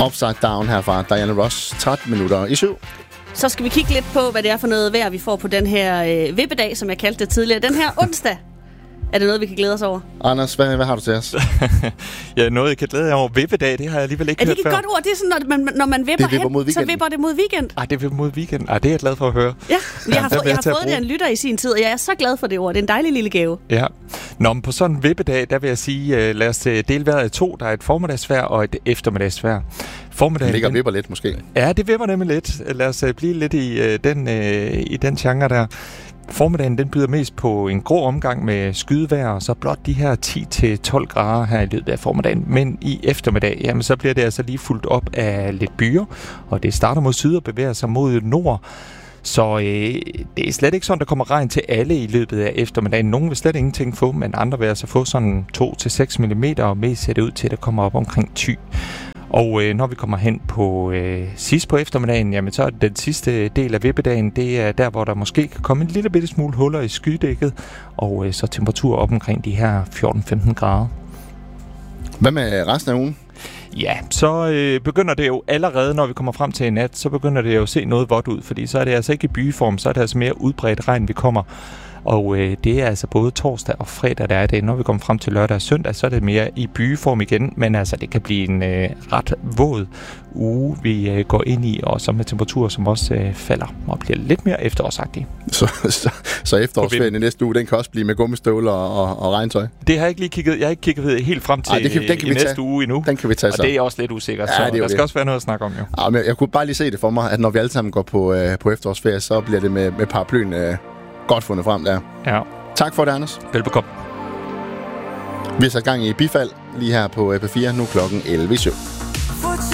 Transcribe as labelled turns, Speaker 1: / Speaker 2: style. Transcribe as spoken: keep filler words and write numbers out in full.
Speaker 1: Upside Down her fra Diana Ross, tretten minutter i syv.
Speaker 2: Så skal vi kigge lidt på, hvad det er for noget vejr, vi får på den her øh, vippedag, som jeg kaldte det tidligere. Den her onsdag. Er det noget, vi kan glæde os over?
Speaker 1: Anders, hvad, hvad har du til os?
Speaker 3: Ja, noget, jeg kan glæde jer over. Vippedag, det har jeg alligevel ikke
Speaker 2: hørt før.
Speaker 3: Er det
Speaker 2: ikke et godt ord? Det er sådan, når man, når man vipper
Speaker 1: det vipper
Speaker 2: hen, så vipper det mod weekend.
Speaker 3: Ej, det vipper mod weekend. Ej, det er jeg glad for at høre.
Speaker 2: Ja, jeg har, få, jeg har fået det af en lytter i sin tid, og jeg er så glad for det ord. Det er en dejlig lille gave.
Speaker 3: Ja. Nå, men på sådan en vippedag, der vil jeg sige, uh, lad os dele vejret i to. Der er et formiddagsvejr og et eftermiddagsvejr.
Speaker 1: Formiddagen ligger og vipper lidt, måske.
Speaker 3: Ja, det vipper nemlig lidt. Lad os uh, blive lidt i, uh, den, uh, i den genre der. Formiddagen, den byder mest på en grå omgang med skydevejr, og så blot de her ti til tolv grader her i løbet af formiddagen. Men i eftermiddag, jamen så bliver det altså lige fuldt op af lidt byer, og det starter mod syd og bevæger sig mod nord. Så øh, det er slet ikke sådan, der kommer regn til alle i løbet af eftermiddagen. Nogle vil slet ingenting få, men andre vil altså få sådan to til seks millimeter, og mest ser det ud til, at det kommer op omkring Thy. Og øh, når vi kommer hen på øh, sidst på eftermiddagen, jamen så er den sidste del af vippedagen, det er der, hvor der måske kan komme en lille bitte smule huller i skydækket, og øh, så temperatur op omkring de her fjorten til femten grader.
Speaker 1: Hvad med resten af ugen?
Speaker 3: Ja, så øh, begynder det jo allerede, når vi kommer frem til i nat, så begynder det jo at se noget vådt ud, fordi så er det altså ikke i bygeform, så er det altså mere udbredt regn, vi kommer. Og øh, det er altså både torsdag og fredag, der er det. Når vi kommer frem til lørdag og søndag, så er det mere i bygeform igen. Men altså, det kan blive en øh, ret våd uge, vi øh, går ind i. Og så med temperaturer, som også øh, falder og bliver lidt mere efterårsagtige.
Speaker 1: Så, så, så efterårsferien i næste uge, den kan også blive med gummistøvler og, og regntøj?
Speaker 3: Det har jeg ikke lige kigget. Jeg har ikke kigget helt frem til Ej, det kan, den kan i næste tage. uge endnu.
Speaker 1: Den kan vi tage så.
Speaker 3: Og det er også lidt usikkert.
Speaker 1: Ja,
Speaker 3: så
Speaker 1: det
Speaker 3: der skal
Speaker 1: det.
Speaker 3: også være noget at snakke om, jo.
Speaker 1: Ja, men jeg, jeg kunne bare lige se det for mig, at når vi alle sammen går på, øh, på efterårsferie, så bliver det med, med paraplyen øh, godt fundet frem der.
Speaker 3: Ja.
Speaker 1: Tak for det, Anders.
Speaker 3: Velbekomme.
Speaker 1: Vi har sat gang i bifald lige her på P fire. Nu klokken elleve i syv.